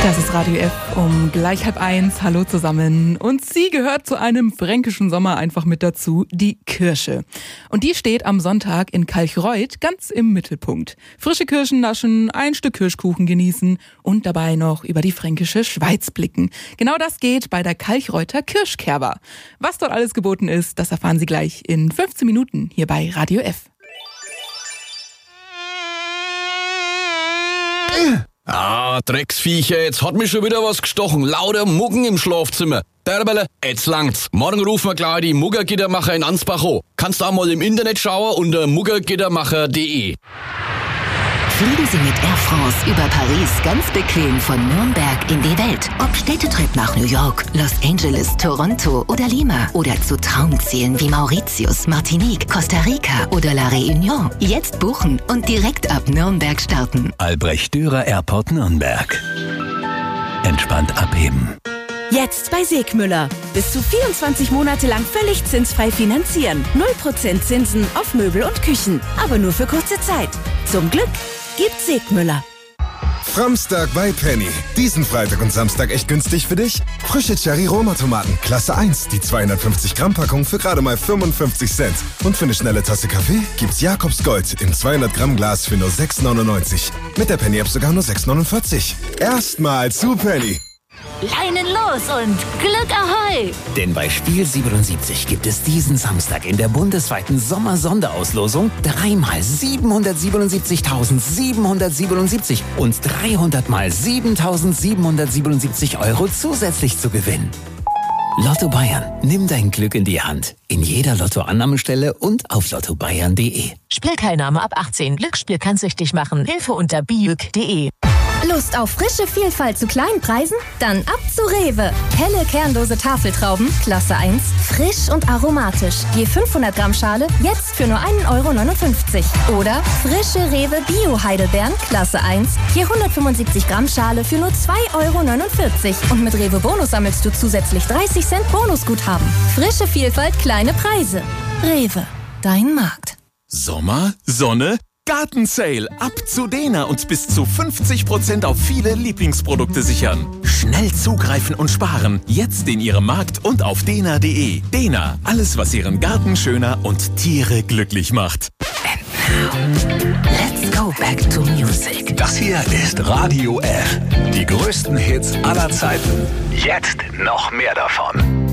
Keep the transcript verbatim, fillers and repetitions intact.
Das ist Radio F um gleich halb eins. Hallo zusammen. Und sie gehört zu einem fränkischen Sommer einfach mit dazu, die Kirsche. Und die steht am Sonntag in Kalchreuth ganz im Mittelpunkt. Frische Kirschen naschen, ein Stück Kirschkuchen genießen und dabei noch über die fränkische Schweiz blicken. Genau das geht bei der Kalchreuther Kirschkerber. Was dort alles geboten ist, das erfahren Sie gleich in fünfzehn Minuten hier bei Radio F. Ah, Drecksviecher, jetzt hat mich schon wieder was gestochen. Lauter Muggen im Schlafzimmer. Derbele, jetzt langt's. Morgen rufen wir gleich die Muggergittermacher in Ansbach an. Kannst auch mal im Internet schauen unter muggergittermacher punkt de. Fliegen Sie mit Air France über Paris ganz bequem von Nürnberg in die Welt. Ob Städtetrip nach New York, Los Angeles, Toronto oder Lima. Oder zu Traumzielen wie Mauritius, Martinique, Costa Rica oder La Réunion. Jetzt buchen und direkt ab Nürnberg starten. Albrecht Dürer Airport Nürnberg. Entspannt abheben. Jetzt bei Segmüller. Bis zu vierundzwanzig Monate lang völlig zinsfrei finanzieren. null Prozent Zinsen auf Möbel und Küchen. Aber nur für kurze Zeit. Zum Glück gibt Segmüller. Framstag bei Penny. Diesen Freitag und Samstag echt günstig für dich? Frische Cherry-Roma-Tomaten, Klasse eins, die zweihundertfünfzig Gramm Packung für gerade mal fünfundfünfzig Cent. Und für eine schnelle Tasse Kaffee gibt's Jakobs Gold im zweihundert Gramm Glas für nur sechs neunundneunzig. Mit der Penny-App sogar nur sechs neunundvierzig. Erstmal zu Penny. Leinen los und Glück ahoi! Denn bei Spiel siebenundsiebzig gibt es diesen Samstag in der bundesweiten Sommer-Sonderauslosung dreimal siebenhundertsiebenundsiebzigtausendsiebenhundertsiebenundsiebzig und dreihundert mal siebentausendsiebenhundertsiebenundsiebzig Euro zusätzlich zu gewinnen. Lotto Bayern, nimm dein Glück in die Hand. In jeder Lottoannahmestelle und auf lotto bayern punkt de. Spielteilnahme ab achtzehn. Glücksspiel kann süchtig machen. Hilfe unter biüg punkt de. Lust auf frische Vielfalt zu kleinen Preisen? Dann ab zu Rewe. Helle kernlose Tafeltrauben, Klasse eins, frisch und aromatisch. Je fünfhundert Gramm Schale, jetzt für nur ein Euro neunundfünfzig. Oder frische Rewe Bio-Heidelbeeren, Klasse eins, je hundertfünfundsiebzig Gramm Schale für nur zwei Euro neunundvierzig. Und mit Rewe Bonus sammelst du zusätzlich dreißig Cent Bonusguthaben. Frische Vielfalt, kleine Preise. Rewe, dein Markt. Sommer, Sonne, Gartensale. Ab zu Dena und bis zu fünfzig Prozent auf viele Lieblingsprodukte sichern. Schnell zugreifen und sparen. Jetzt in Ihrem Markt und auf dena punkt de. Dena, alles was Ihren Garten schöner und Tiere glücklich macht. And now, let's go back to music. Das hier ist Radio F. Die größten Hits aller Zeiten. Jetzt noch mehr davon.